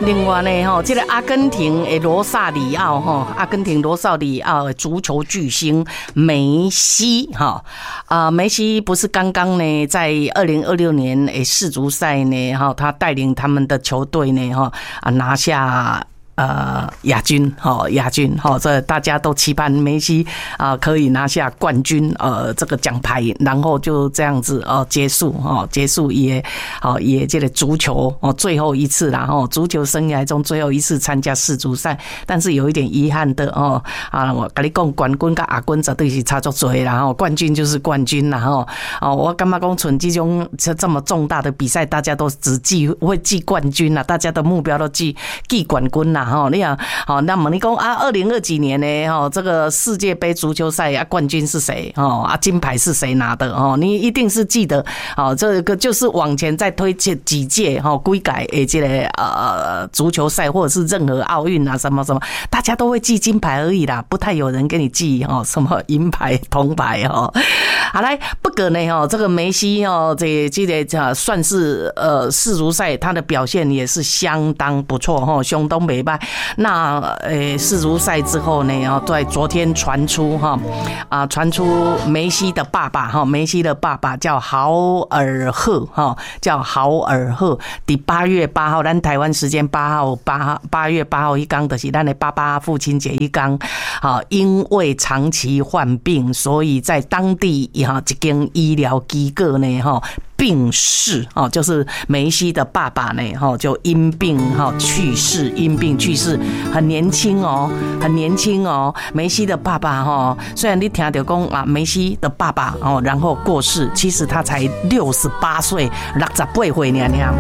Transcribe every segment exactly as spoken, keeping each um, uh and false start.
另外呢，吼，这个阿根廷的罗萨里奥，哈，阿根廷罗萨里奥的足球巨星梅西，哈，啊，梅西不是刚刚呢，在二零二六年诶世足赛呢，哈，他带领他们的球队呢，哈，啊拿下。呃，亚军，哈，亚军，哈，这大家都期盼梅西啊可以拿下冠军，呃，这个奖牌，然后就这样子哦结束，哦，结束也，好也这个足球哦最后一次啦，哦，足球生涯中最后一次参加世足赛，但是有一点遗憾的哦，啊，我跟你讲，冠军跟亚军绝对是差足多啦，哦，冠军就是冠军啦，哦，哦，我感觉讲像这种这么重大的比赛，大家都只记会记冠军啦，大家的目标都记记冠军啦。哦，你啊，好，那么你讲啊，二零二几年呢？哦，这个世界杯足球赛啊，冠军是谁？哦，啊，金牌是谁拿的？哦，你一定是记得。哦，这个就是往前再推几几届哈，规改诶，这个呃足球赛或者是任何奥运啊，什么什么，大家都会记金牌而已啦，不太有人给你记哦，什么银牌、铜牌哦。好来，不过呢，哦，这个梅西哦，这这个算是呃世足赛他的表现也是相当不错哈，相当美败。那呃世足赛之后呢，哦，在昨天传出哈啊传出梅西的爸爸哈，梅西的爸爸叫豪尔赫哈，叫豪尔赫。第八月八号，咱台湾时间八号八八月八号一刚的是咱的爸爸父亲节一刚，好，因为长期患病，所以在当地哈一间医疗机构呢哈。病逝哦，就是梅西的爸爸呢，哈，就因病哈去世，因病去世，很年轻哦，很年轻哦。梅西的爸爸哈，虽然你听到讲啊，梅西的爸爸哦，然后过世，其实他才六十八岁，六十八岁尔尔。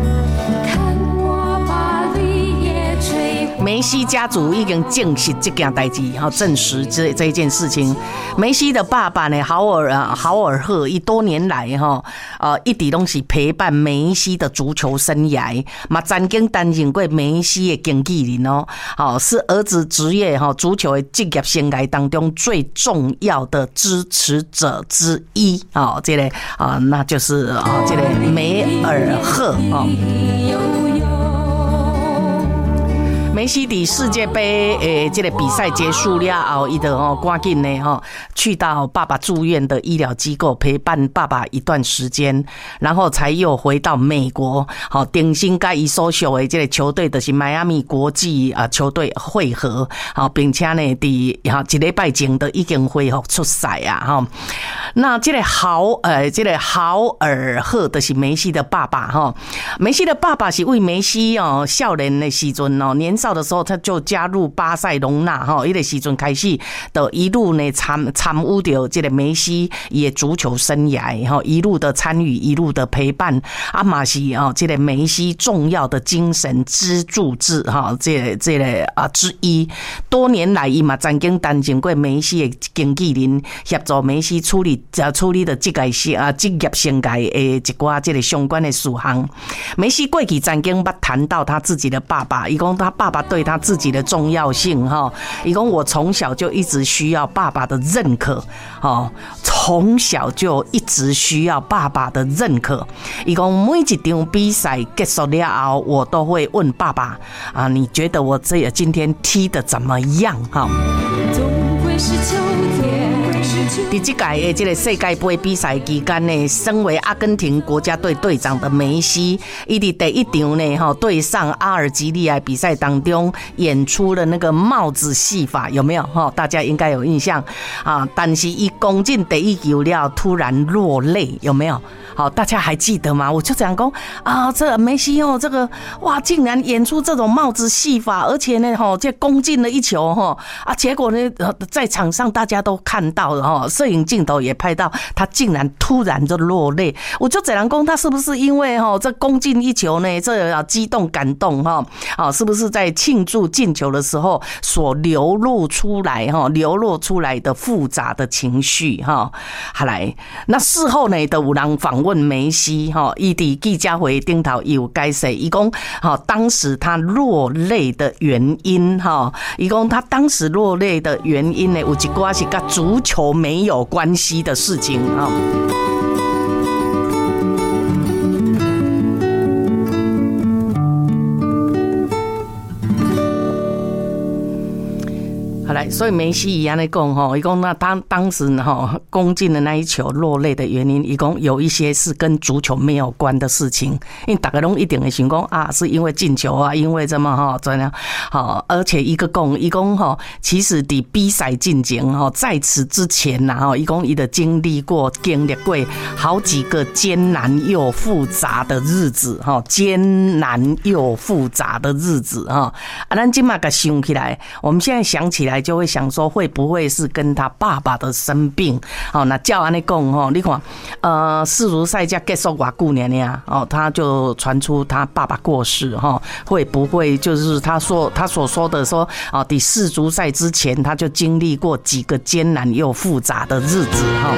梅西家族已经证实这件代志，哈，证实这这一件事情。梅西的爸爸呢，豪尔啊，豪尔赫，伊多年来哈，呃，一直都是陪伴梅西的足球生涯，嘛，曾经担任过梅西的经纪人哦，好，是儿子职业哈足球的职业生涯当中最重要的支持者之一，哦，这个啊，那就是啊，这个梅尔赫哦。梅西的世界杯诶，这个比赛结束了后，伊就哦赶紧呢哈，去到爸爸住院的医疗机构陪伴爸爸一段时间，然后才又回到美国，好，定新甲伊所属的这个球队就是迈阿密国际啊球队会合，好，并且呢，伫哈一礼拜前都已经恢复出赛啊哈。那这个豪呃，这个豪尔赫就是梅西的爸爸哈，梅西的爸爸是为梅西哦少年的时阵哦年少的时候他就加入巴塞隆纳哈，迄个时阵开始的一路呢参参与到这个梅西也足球生涯哈，一路的参与，一路的陪伴，啊嘛是哦这个梅西重要的精神支柱之哈，这个这个啊之一。多年来伊嘛曾经担任过梅西的经纪人，协助梅西处理。处理的这个啊职业生涯的一寡这个相关的事项。梅西过去曾经捌谈到他自己的爸爸，伊讲他爸爸对他自己的重要性哈，伊讲我从小就一直需要爸爸的认可哦，从小就一直需要爸爸的认可。伊讲每一场比赛结束了后，我都会问爸爸啊，你觉得我这今天踢得怎么样哈？总归是秋天。在这届的这个世界杯比赛期间呢，身为阿根廷国家队队长的梅西，伊伫第一场呢，哈对上阿尔及利亚比赛当中演出了那个帽子戏法，有没有？哈，大家应该有印象啊。但是伊攻进第一球了，突然落泪，有没有？好，大家还记得吗？我就这样讲啊，这个梅西哦，这个哇，竟然演出这种帽子戏法，而且呢，哈，这攻进了一球哈啊，结果呢，在场上大家都看到了哈，摄影镜头也拍到他竟然突然就落泪。我就这样讲，他是不是因为哈这攻进一球呢，这激动感动哈啊，是不是在庆祝进球的时候所流露出来哈，流露出来的复杂的情绪哈？好来，那事后呢，都有人访问梅西哈，伊伫记者会顶头有解释，伊讲哈，当时他落泪的原因哈，伊讲他当时落泪的原因呢，有一寡是跟足球没有关系的事情啊。 好来，所以梅西一样的讲吼，伊讲那当当时哈攻进的那一球落泪的原因，伊讲有一些是跟足球没有关的事情，因为大家拢一定会想讲啊，是因为进球啊，因为怎么哈怎样好，而且一个讲，伊讲吼，其实伫比赛进前吼，在此之前呐吼，伊讲伊的经历过经历过好几个艰难又复杂的日子哈，艰难又复杂的日子哈，啊，咱今嘛个想起来，我们现在想起来。就会想说会不会是跟他爸爸的生病？好，那照安尼讲吼，你看，呃，世足赛才结束偌久年呀，哦，他就传出他爸爸过世哈，会不会就是他说他所说的说啊，第世足赛之前他就经历过几个艰难又复杂的日子哈。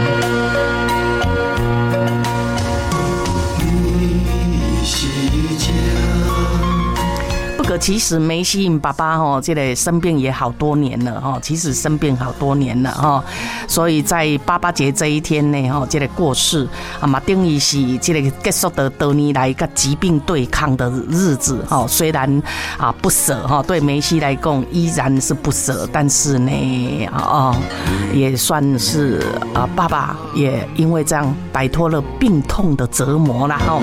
其实梅西爸爸哈，这个生病也好多年了哈，其实生病好多年了哈，所以在爸爸节这一天呢哈，这个过世啊嘛，等于是这个结束的多年来跟疾病对抗的日子哈。虽然啊不舍哈，对梅西来讲依然是不舍，但是呢啊也算是啊爸爸也因为这样摆脱了病痛的折磨了哈。